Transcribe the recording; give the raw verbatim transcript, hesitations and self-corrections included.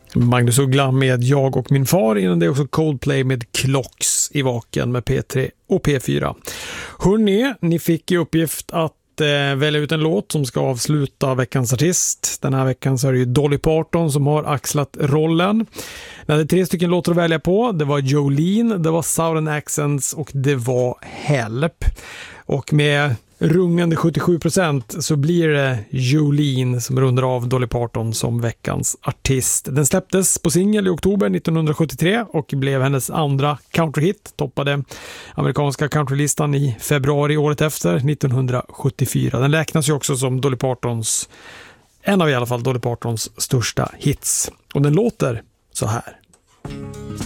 Magnus Uggla med Jag och min far. Innan det är också Coldplay med Clocks i Vaken med P tre och P fyra. Hörrni, ni fick i uppgift att eh, välja ut en låt som ska avsluta veckans artist. Den här veckan så är det ju Dolly Parton som har axlat rollen. Det hade tre stycken låtar att välja på. Det var Jolene, det var Southern Accents och det var Help. Och med rungande sjuttiosju procent så blir det Jolene som rundar av Dolly Parton som veckans artist. Den släpptes på singel i oktober nittonhundrasjuttiotre och blev hennes andra countryhit. Toppade amerikanska countrylistan i februari året efter, nittonhundrasjuttiofyra. Den räknas ju också som Dolly Partons, en av i alla fall Dolly Partons största hits. Och den låter så här.